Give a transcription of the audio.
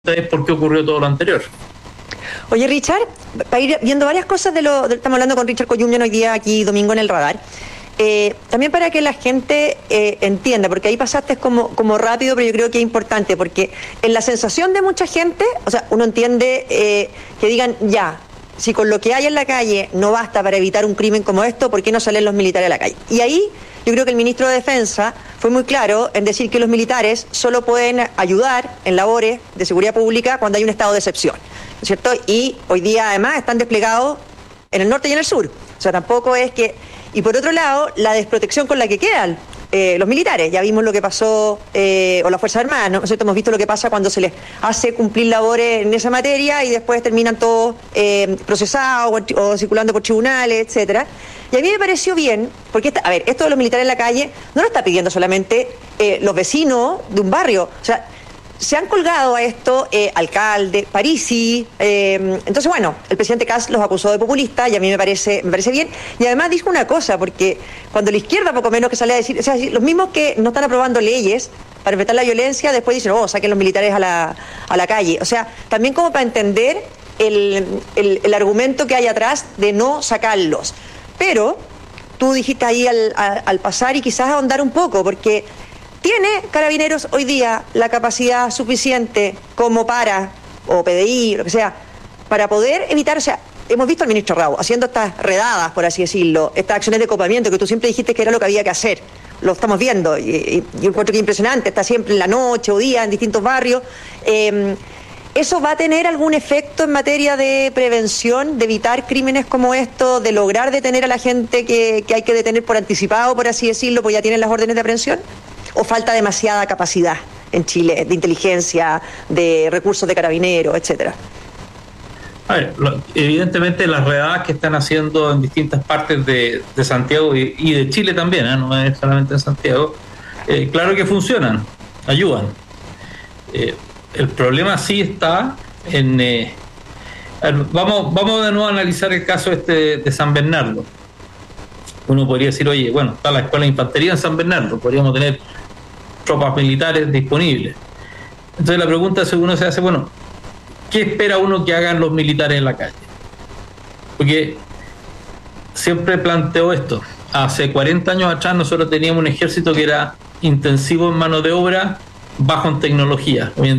es por qué ocurrió todo lo anterior. Oye, Richard, para ir viendo varias cosas estamos hablando con Richard Coyumyan hoy día aquí domingo en el radar. También para que la gente entienda, porque ahí pasaste como rápido, pero yo creo que es importante, porque en la sensación de mucha gente, o sea, uno entiende que digan, ya, si con lo que hay en la calle no basta para evitar un crimen como esto, ¿por qué no salen los militares a la calle? Y ahí yo creo que el ministro de Defensa fue muy claro en decir que los militares solo pueden ayudar en labores de seguridad pública cuando hay un estado de excepción, ¿no es cierto? Y hoy día además están desplegados en el norte y en el sur. O sea, tampoco es que... Y por otro lado, la desprotección con la que quedan los militares. Ya vimos lo que pasó, o las Fuerzas Armadas, ¿no? Hemos visto lo que pasa cuando se les hace cumplir labores en esa materia y después terminan todos procesados o circulando por tribunales, etcétera. Y a mí me pareció bien, porque, esto de los militares en la calle no lo está pidiendo solamente los vecinos de un barrio. O sea, se han colgado a esto alcalde, Parisi, entonces bueno, el presidente Kast los acusó de populistas y a mí me parece bien, y además dijo una cosa, porque cuando la izquierda poco menos que sale a decir, o sea, los mismos que no están aprobando leyes para enfrentar la violencia, después dicen, saquen los militares a la calle, o sea, también como para entender el argumento que hay atrás de no sacarlos, pero tú dijiste ahí al pasar y quizás ahondar un poco, porque ¿tiene Carabineros hoy día la capacidad suficiente como o PDI, lo que sea, para poder evitar, o sea, hemos visto al ministro Rao haciendo estas redadas, por así decirlo, estas acciones de copamiento que tú siempre dijiste que era lo que había que hacer, lo estamos viendo, y yo encuentro que es impresionante, está siempre en la noche o día en distintos barrios, ¿eso va a tener algún efecto en materia de prevención, de evitar crímenes como estos, de lograr detener a la gente que hay que detener por anticipado, por así decirlo, pues ya tienen las órdenes de aprehensión? ¿O falta demasiada capacidad en Chile de inteligencia, de recursos de carabineros, etcétera? A ver, evidentemente las redadas que están haciendo en distintas partes de Santiago y de Chile también, no es solamente en Santiago, claro que funcionan, ayudan. El problema sí está en... vamos de nuevo a analizar el caso de San Bernardo. Uno podría decir, oye, bueno, está la escuela de infantería en San Bernardo, podríamos tener tropas militares disponibles. Entonces la pregunta que uno se hace, bueno, ¿qué espera uno que hagan los militares en la calle? Porque siempre planteo esto. Hace 40 años atrás nosotros teníamos un ejército que era intensivo en mano de obra, bajo en tecnología. Hoy en